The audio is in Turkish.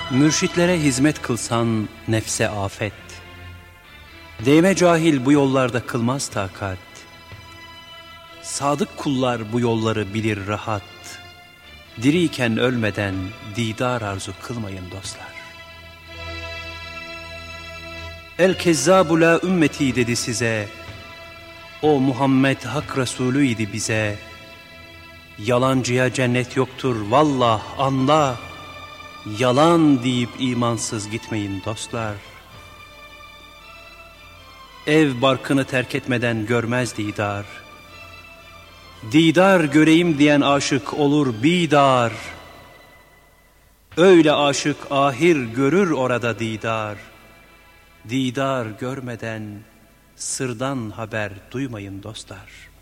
Mürşitlere hizmet kılsan nefse afet, değme cahil bu yollarda kılmaz takat. Sadık kullar bu yolları bilir rahat, diriyken ölmeden didar arzu kılmayın dostlar. El kezzabu la ümmeti dedi size, o Muhammed Hak Resulüydi bize. Yalancıya cennet yoktur vallah anla, yalan deyip imansız gitmeyin dostlar. Ev barkını terk etmeden görmez didar, didar göreyim diyen aşık olur bidar. Öyle aşık ahir görür orada didar. Didar görmeden sırdan haber duymayın dostlar.